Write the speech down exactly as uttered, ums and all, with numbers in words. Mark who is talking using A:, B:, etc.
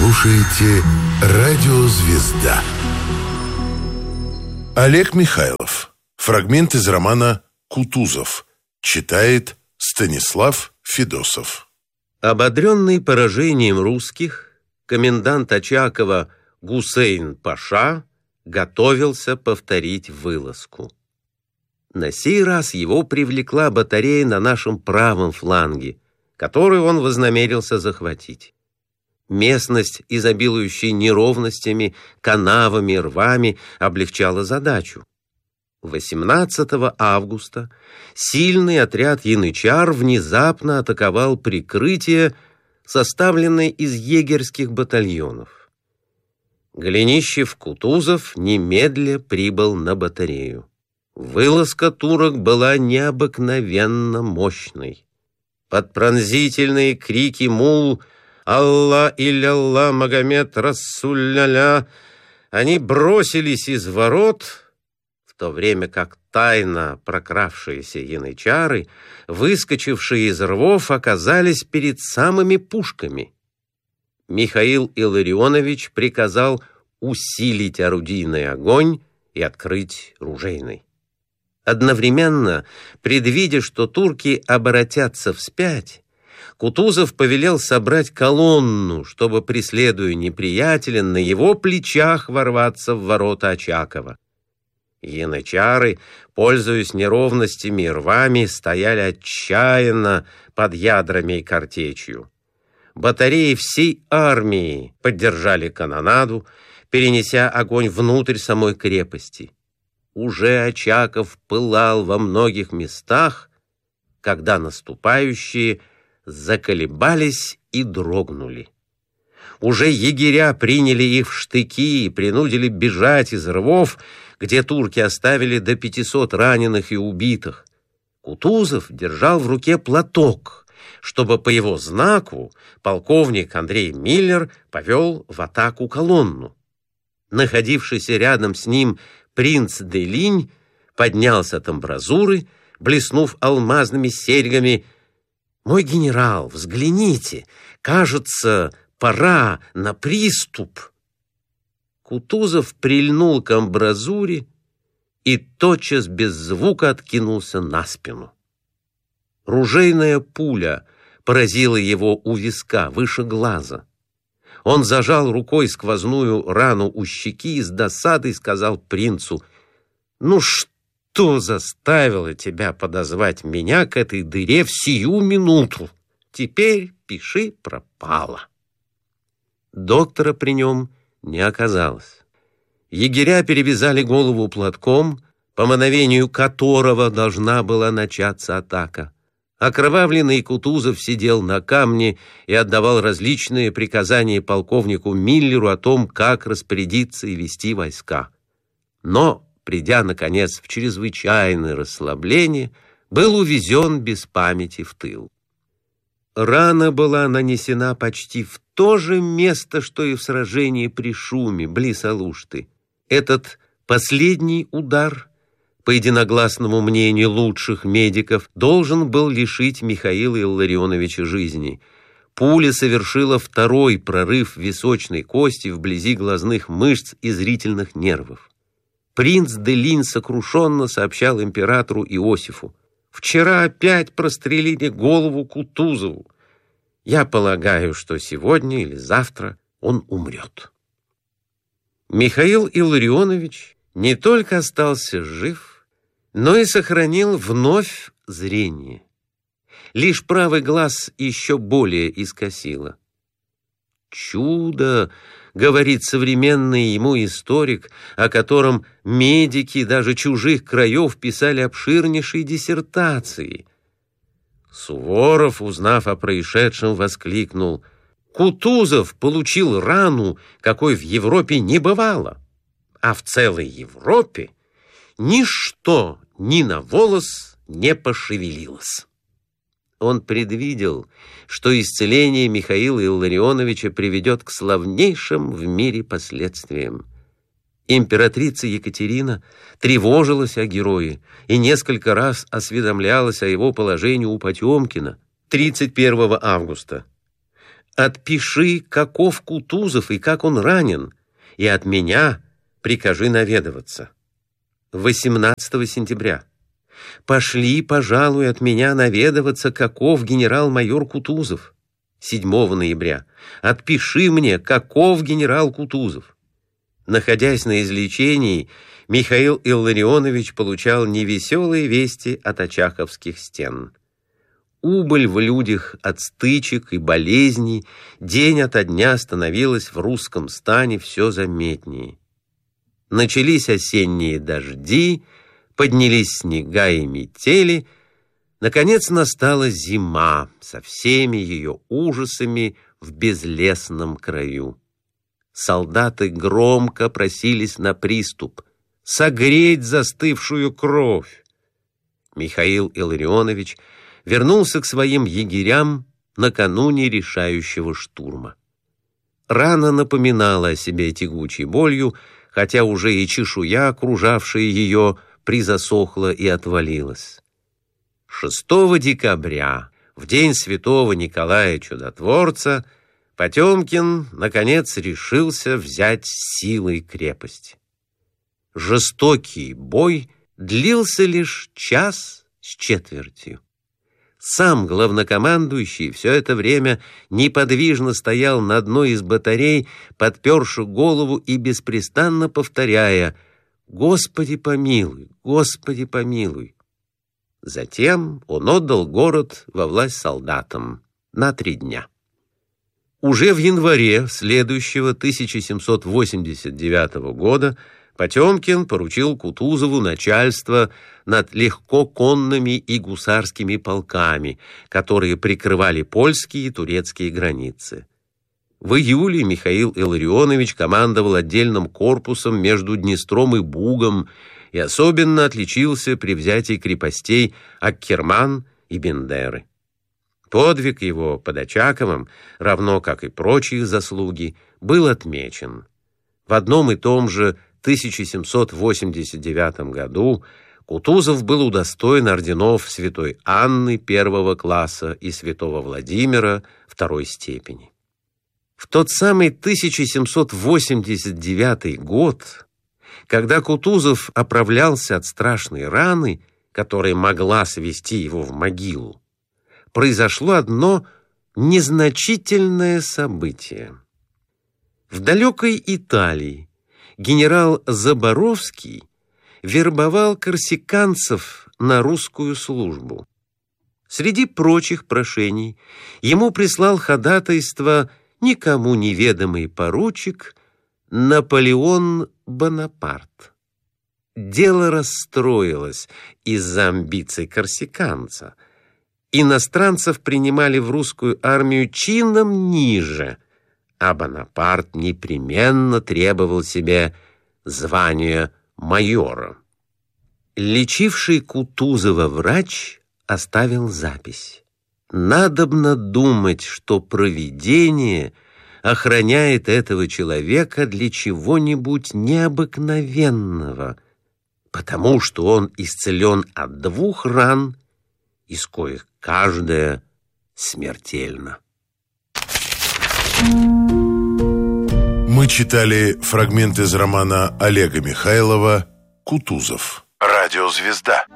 A: слушаете «Радио Звезда». Олег Михайлов. Фрагмент из романа «Кутузов». Читает Станислав Федосов.
B: Ободренный поражением русских, комендант Очакова Гусейн-паша готовился повторить вылазку. На сей раз его привлекла батарея на нашем правом фланге, которую он вознамерился захватить. Местность, изобилующая неровностями, канавами, рвами, облегчала задачу. восемнадцатого августа сильный отряд янычар внезапно атаковал прикрытие, составленное из егерских батальонов. Голенищев-Кутузов немедля прибыл на батарею. Вылазка турок была необыкновенно мощной. Под пронзительные крики мул «Алла илля Магомед Рассулляля» они бросились из ворот, в то время как тайно прокравшиеся янычары, выскочившие из рвов, оказались перед самыми пушками. Михаил Илларионович приказал усилить орудийный огонь и открыть ружейный. Одновременно, предвидя, что турки обратятся вспять, Кутузов повелел собрать колонну, чтобы, преследуя неприятеля, на его плечах ворваться в ворота Очакова. Янычары, пользуясь неровностями и рвами, стояли отчаянно под ядрами и картечью. Батареи всей армии поддержали канонаду, перенеся огонь внутрь самой крепости. Уже Очаков пылал во многих местах, когда наступающие заколебались и дрогнули. Уже егеря приняли их в штыки и принудили бежать из рвов, где турки оставили до пятисот раненых и убитых. Кутузов держал в руке платок, чтобы по его знаку полковник Андрей Миллер повел в атаку колонну. Находившийся рядом с ним принц де Линь поднялся от амбразуры, блеснув алмазными серьгами. «Мой генерал, взгляните, кажется, пора на приступ». Кутузов прильнул к амбразуре и тотчас без звука откинулся на спину. Ружейная пуля поразила его у виска, выше глаза. Он зажал рукой сквозную рану у щеки и с досадой сказал принцу: «Ну что заставило тебя подозвать меня к этой дыре в сию минуту? Теперь пиши пропало». Доктора при нем не оказалось. Егеря перевязали голову платком, по мановению которого должна была начаться атака. Окровавленный Кутузов сидел на камне и отдавал различные приказания полковнику Миллеру о том, как распорядиться и вести войска. Но, придя, наконец, в чрезвычайное расслабление, был увезен без памяти в тыл. Рана была нанесена почти в то же место, что и в сражении при Шуме, близ Алушты. Этот последний удар, по единогласному мнению лучших медиков, должен был лишить Михаила Илларионовича жизни. Пуля совершила второй прорыв височной кости вблизи глазных мышц и зрительных нервов. Принц де Линь сокрушенно сообщал императору Иосифу: «Вчера опять прострелили голову Кутузову. Я полагаю, что сегодня или завтра он умрет». Михаил Илларионович не только остался жив, но и сохранил вновь зрение. Лишь правый глаз еще более искосило. «Чудо», — говорит современный ему историк, о котором медики даже чужих краев писали обширнейшие диссертации. Суворов, узнав о происшедшем, воскликнул: «Кутузов получил рану, какой в Европе не бывало, а в целой Европе ничто ни на волос не пошевелилось». Он предвидел, что исцеление Михаила Илларионовича приведет к славнейшим в мире последствиям. Императрица Екатерина тревожилась о герое и несколько раз осведомлялась о его положении у Потемкина. тридцать первого августа. Отпиши, каков Кутузов и как он ранен, и от меня прикажи наведываться. восемнадцатого сентября. Пошли, пожалуй, от меня наведываться, каков генерал-майор Кутузов. седьмого ноября. Отпиши мне, каков генерал Кутузов. Находясь на излечении, Михаил Илларионович получал невеселые вести от очаковских стен. Убыль в людях от стычек и болезней день ото дня становилась в русском стане все заметнее. Начались осенние дожди, поднялись снега и метели. Наконец настала зима со всеми ее ужасами в безлесном краю. Солдаты громко просились на приступ согреть застывшую кровь. Михаил Илларионович вернулся к своим егерям накануне решающего штурма. Рана напоминала о себе тягучей болью, хотя уже и чешуя, окружавшая ее, призасохла и отвалилась. шестого декабря, в день святого Николая Чудотворца, Потемкин, наконец, решился взять силой крепость. Жестокий бой длился лишь час с четвертью. Сам главнокомандующий все это время неподвижно стоял на одной из батарей, подперши голову и беспрестанно повторяя: «Господи помилуй, Господи помилуй». Затем он отдал город во власть солдатам на три дня. Уже в январе следующего тысяча семьсот восемьдесят девятого года Потемкин поручил Кутузову начальство над легкоконными и гусарскими полками, которые прикрывали польские и турецкие границы. В июле Михаил Илларионович командовал отдельным корпусом между Днестром и Бугом и особенно отличился при взятии крепостей Аккерман и Бендеры. Подвиг его под Очаковым, равно как и прочие заслуги, был отмечен. В одном и том же тысяча семьсот восемьдесят девятом году Кутузов был удостоен орденов Святой Анны первого класса и Святого Владимира второй степени. В тот самый тысяча семьсот восемьдесят девятый год, когда Кутузов оправлялся от страшной раны, которая могла свести его в могилу, произошло одно незначительное событие. В далекой Италии генерал Заборовский вербовал корсиканцев на русскую службу. Среди прочих прошений ему прислал ходатайство никому неведомый поручик Наполеон Бонапарт. Дело расстроилось из-за амбиций корсиканца. Иностранцев принимали в русскую армию чином ниже, а Бонапарт непременно требовал себе звания майора. Лечивший Кутузова врач оставил запись: «Надобно думать, что провидение охраняет этого человека для чего-нибудь необыкновенного, потому что он исцелен от двух ран, из коих каждая смертельна».
A: Мы читали фрагмент из романа Олега Михайлова «Кутузов». Радиозвезда.